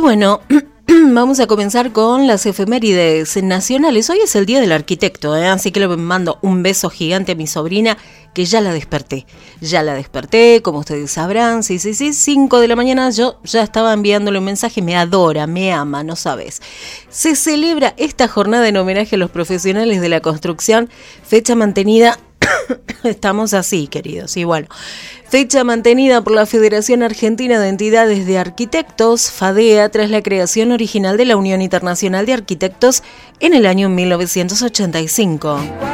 bueno, vamos a comenzar con las efemérides nacionales. Hoy es el Día del Arquitecto, así que le mando un beso gigante a mi sobrina, que ya la desperté. Ya la desperté, como ustedes sabrán, sí, 5 de la mañana yo ya estaba enviándole un mensaje, me adora, me ama, no sabes. Se celebra esta jornada en homenaje a los profesionales de la construcción, fecha mantenida... Estamos así, queridos, y bueno, fecha mantenida por la Federación Argentina de Entidades de Arquitectos, FADEA, tras la creación original de la Unión Internacional de Arquitectos en el año 1985.